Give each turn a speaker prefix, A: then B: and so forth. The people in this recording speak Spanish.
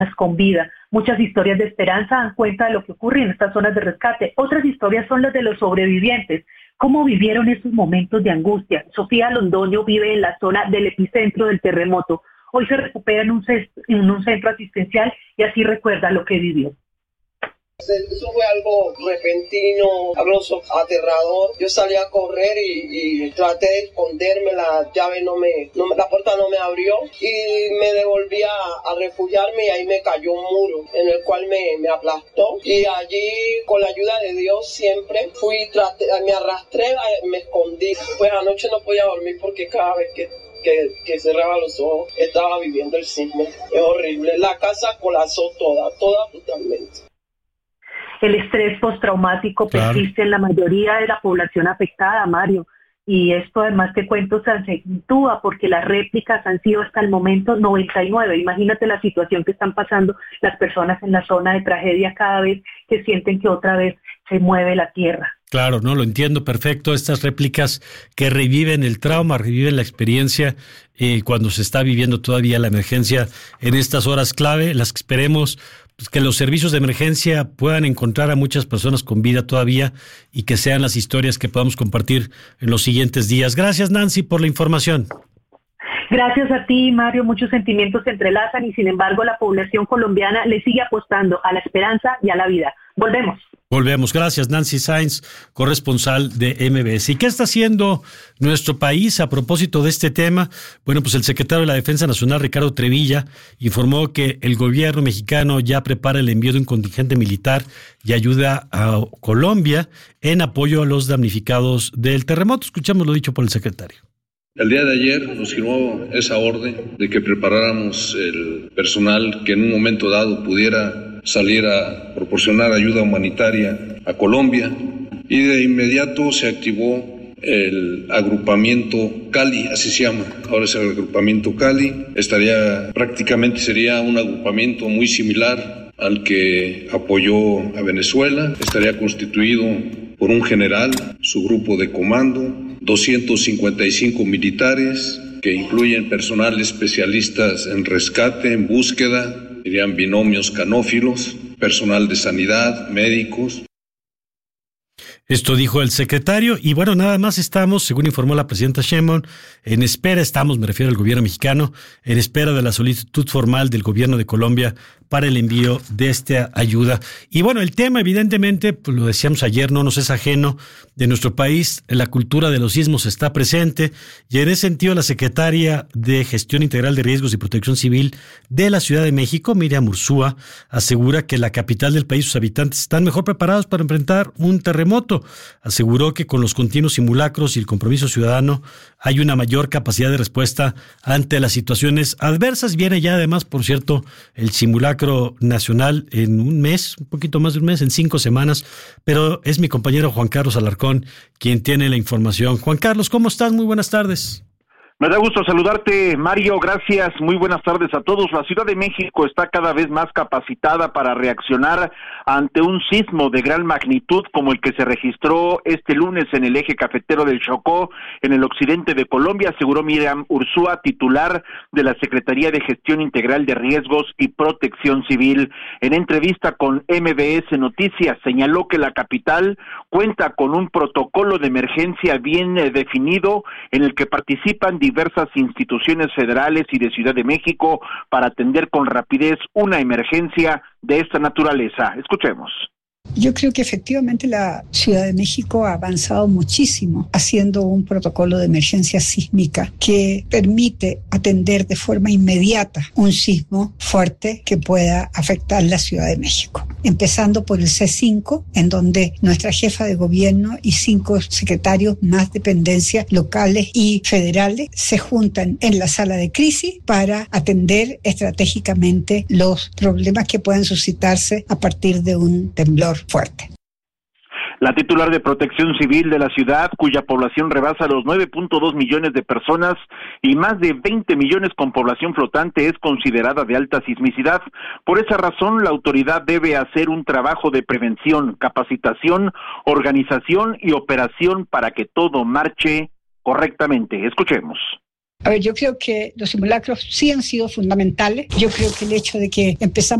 A: con vida. Muchas historias de esperanza dan cuenta de lo que ocurre en estas zonas de rescate. Otras historias son las de los sobrevivientes. ¿Cómo vivieron esos momentos de angustia? Sofía Londoño vive en la zona del epicentro del terremoto. Hoy se recupera en un centro asistencial y así recuerda lo que vivió.
B: Eso fue algo repentino, aterrador. Yo salí a correr y traté de esconderme, la llave la puerta no me abrió y me devolví a refugiarme y ahí me cayó un muro en el cual me aplastó y allí con la ayuda de Dios siempre me arrastré, me escondí. Pues anoche no podía dormir porque cada vez que cerraba los ojos estaba viviendo el sismo. Es horrible, la casa colapsó toda totalmente.
A: El estrés postraumático persiste en la mayoría de la población afectada, Mario, y esto además te cuento se acentúa porque las réplicas han sido hasta el momento 99. Imagínate la situación que están pasando las personas en la zona de tragedia cada vez que sienten que otra vez se mueve la tierra.
C: Claro, no, lo entiendo perfecto. Estas réplicas que reviven el trauma, reviven la experiencia cuando se está viviendo todavía la emergencia en estas horas clave, las que esperemos pues, que los servicios de emergencia puedan encontrar a muchas personas con vida todavía y que sean las historias que podamos compartir en los siguientes días. Gracias, Nancy, por la información.
A: Gracias a ti, Mario. Muchos sentimientos se entrelazan y sin embargo la población colombiana le sigue apostando a la esperanza y a la vida. Volvemos.
C: Gracias, Nancy Sainz, corresponsal de MBS. ¿Y qué está haciendo nuestro país a propósito de este tema? Bueno, pues el secretario de la Defensa Nacional, Ricardo Trevilla, informó que el gobierno mexicano ya prepara el envío de un contingente militar y ayuda a Colombia en apoyo a los damnificados del terremoto. Escuchamos lo dicho por el secretario.
D: El día de ayer nos firmó esa orden de que preparáramos el personal que en un momento dado pudiera salir a proporcionar ayuda humanitaria a Colombia y de inmediato se activó el agrupamiento Cali, así se llama, ahora es el agrupamiento Cali, sería un agrupamiento muy similar al que apoyó a Venezuela, estaría constituido por un general, su grupo de comando, 255 militares que incluyen personal especialistas en rescate, en búsqueda, serían binomios canófilos, personal de sanidad, médicos.
C: Esto dijo el secretario y bueno, nada más estamos, según informó la presidenta Sheinbaum, me refiero al gobierno mexicano, en espera de la solicitud formal del gobierno de Colombia para el envío de esta ayuda. Y bueno, el tema evidentemente, pues lo decíamos ayer, no nos es ajeno de nuestro país, la cultura de los sismos está presente y en ese sentido la secretaria de Gestión Integral de Riesgos y Protección Civil de la Ciudad de México, Miriam Urzúa, asegura que la capital del país, sus habitantes están mejor preparados para enfrentar un terremoto. Aseguró que con los continuos simulacros y el compromiso ciudadano hay una mayor capacidad de respuesta ante las situaciones adversas. Viene ya además, por cierto, el simulacro nacional en un mes, un poquito más de un mes, en 5 semanas, pero es mi compañero Juan Carlos Alarcón quien tiene la información. Juan Carlos, ¿cómo estás? Muy buenas tardes.
E: Me da gusto saludarte, Mario, gracias, muy buenas tardes a todos. La Ciudad de México está cada vez más capacitada para reaccionar ante un sismo de gran magnitud como el que se registró este lunes en el eje cafetero del Chocó, en el occidente de Colombia, aseguró Miriam Urzúa, titular de la Secretaría de Gestión Integral de Riesgos y Protección Civil. En entrevista con MBS Noticias, señaló que la capital cuenta con un protocolo de emergencia bien definido en el que participan diversas instituciones federales y de Ciudad de México para atender con rapidez una emergencia de esta naturaleza. Escuchemos.
F: Yo creo que efectivamente la Ciudad de México ha avanzado muchísimo haciendo un protocolo de emergencia sísmica que permite atender de forma inmediata un sismo fuerte que pueda afectar la Ciudad de México. Empezando por el C5, en donde nuestra jefa de gobierno y 5 secretarios más dependencias locales y federales se juntan en la sala de crisis para atender estratégicamente los problemas que puedan suscitarse a partir de un temblor fuerte.
E: La titular de Protección Civil de la ciudad, cuya población rebasa los 9.2 millones de personas y más de 20 millones con población flotante, es considerada de alta sismicidad. Por esa razón, la autoridad debe hacer un trabajo de prevención, capacitación, organización y operación para que todo marche correctamente. Escuchemos.
F: A ver, yo creo que los simulacros sí han sido fundamentales. Yo creo que el hecho de que empezamos